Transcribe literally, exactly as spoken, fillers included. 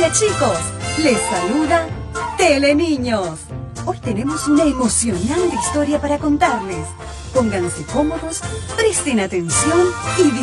Hola chicos, les saluda Teleniños. Hoy tenemos una emocionante historia para contarles. Pónganse cómodos, presten atención y